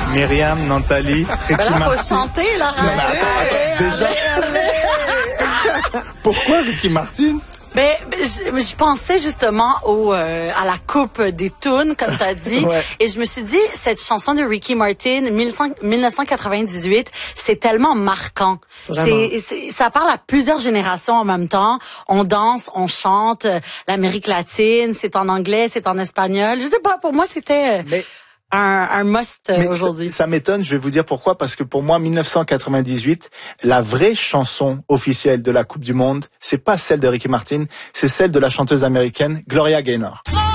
Myriam, Nantali, Ricky Martin. Faut chanter, là. Non, mais attends, déjà. Pourquoi Ricky Martin? Ben, je pensais justement à la coupe des tunes, comme t'as dit, Ouais. et je me suis dit, cette chanson de Ricky Martin, 1998, c'est tellement marquant. Ça parle à plusieurs générations en même temps. On danse, on chante, l'Amérique latine, c'est en anglais, c'est en espagnol. Je sais pas, pour moi, c'était un must aujourd'hui. Ça m'étonne, je vais vous dire pourquoi, parce que pour moi, 1998, la vraie chanson officielle de la Coupe du Monde, c'est pas celle de Ricky Martin, c'est celle de la chanteuse américaine Gloria Gaynor.